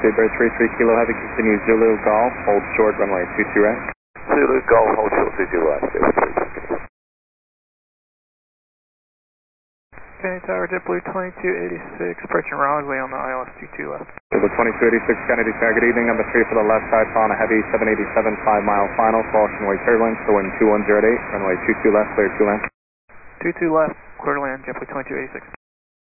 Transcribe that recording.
Speedbird 33 Kilo Heavy continues Zulu Golf, hold short, runway 22 right. Zulu Golf, hold short, 22 right, Speedbird 33. Okay, Tower JetBlue 2286, approaching Rosley on the ILS 22 left. JetBlue 2286 Kennedy Tower, good evening, number 3 for the left side, following a heavy 787 5-mile final, caution wake turbulence, the wind 2108, runway 22 left, clear 2 land. 22 left, clear to land, JetBlue 2286.